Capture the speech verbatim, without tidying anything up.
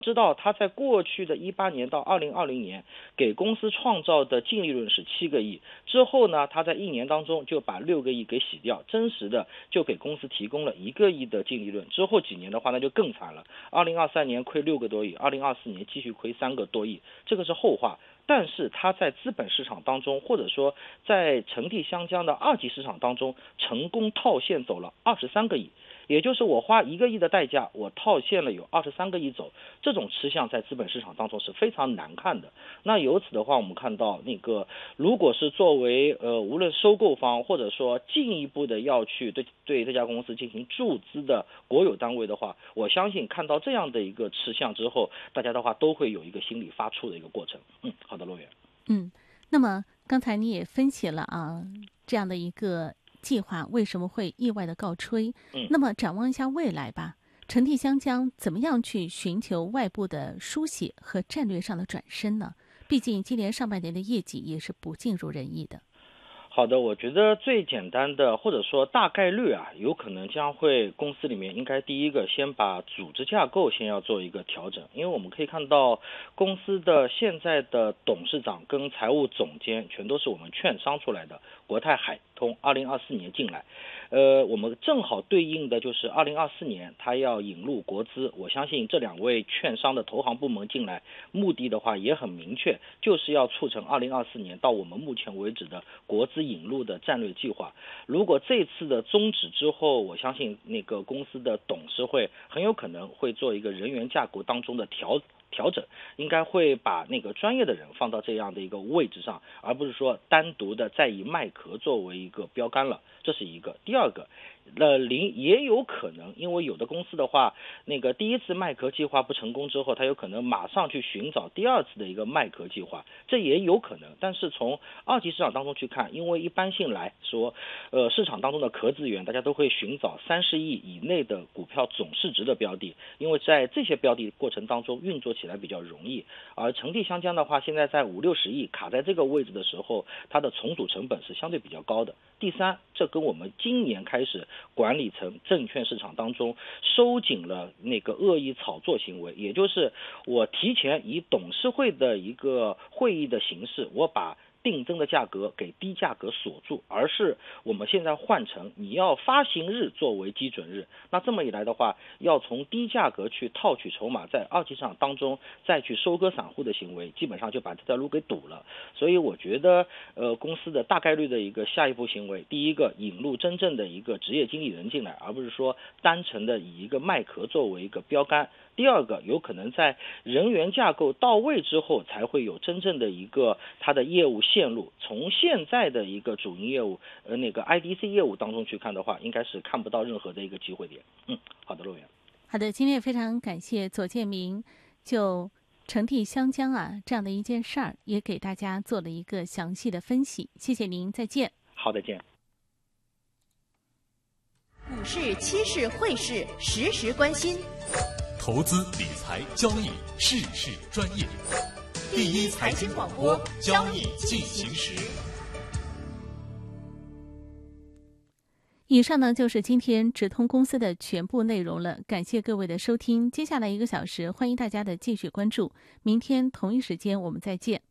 知道他在过去的一八年到二零二零年给公司创造的净利润是七个亿，之后呢，他在一年当中就把六个亿给洗掉，真实的就给公司提供了一个亿的净利润。之后几年的话，那就更惨了，二零二三年亏六个多亿，二零二四年继续亏三个多亿，这个是后话。但是他在资本市场当中，或者说在成地香江的二级市场当中，成功套现走了二十三个亿。也就是我花一个亿的代价，我套现了有二十三个亿走，这种吃相在资本市场当中是非常难看的。那由此的话，我们看到那个，如果是作为呃无论收购方或者说进一步的要去对对这家公司进行注资的国有单位的话，我相信看到这样的一个吃相之后，大家的话都会有一个心理发怵的一个过程。嗯，好的，陆远。 嗯，那么刚才你也分析了啊，这样的一个计划为什么会意外的告吹？ 嗯， 那么展望一下未来吧，成地香江怎么样去寻求外部的书写和战略上的转身呢？毕竟今年上半年的业绩也是不尽如人意的。 好的，我觉得最简单的或者说大概率啊，有可能将会公司里面应该第一个先把组织架构先要做一个调整，因为我们可以看到公司的现在的董事长跟财务总监全都是我们券商出来的，国泰海通二零二四年进来，呃，我们正好对应的就是二零二四年他要引入国资，我相信这两位券商的投行部门进来，目的的话也很明确，就是要促成二零二四年到我们目前为止的国资引入的战略计划。如果这次的终止之后，我相信那个公司的董事会很有可能会做一个人员架构当中的调调整，应该会把那个专业的人放到这样的一个位置上，而不是说单独的再以麦壳作为一个标杆了，这是一个。第二个，呃，零也有可能，因为有的公司的话，那个第一次麦壳计划不成功之后，它有可能马上去寻找第二次的一个麦壳计划，这也有可能。但是从二级市场当中去看，因为一般性来说，呃，市场当中的壳资源，大家都会寻找三十亿以内的股票总市值的标的，因为在这些标的过程当中运作起来比较容易。而成地香江的话，现在在五六十亿卡在这个位置的时候，它的重组成本是相对比较高的。第三，这跟我们今年开始管理层证券市场当中收紧了那个恶意炒作行为，也就是我提前以董事会的一个会议的形式，我把定增的价格给低价格锁住，而是我们现在换成你要发行日作为基准日，那这么一来的话，要从低价格去套取筹码，在二级市场当中再去收割散户的行为，基本上就把这条路给堵了。所以我觉得呃，公司的大概率的一个下一步行为，第一个引入真正的一个职业经理人进来，而不是说单纯的以一个麦壳作为一个标杆。第二个，有可能在人员架构到位之后，才会有真正的一个它的业务线路。从现在的一个主营业务，呃，那个 I D C 业务当中去看的话，应该是看不到任何的一个机会点。嗯，好的，陆源。 好的，今天也非常感谢左建明就成地香江啊这样的一件事儿，也给大家做了一个详细的分析。谢谢您，再见。 好的，见。 股市、期市、汇市，时时关心。 投资理财交易事事专业，第一财经广播，交易进行时。 以上呢就是今天直通公司的全部内容了，感谢各位的收听。接下来一个小时，欢迎大家的继续关注，明天同一时间我们再见。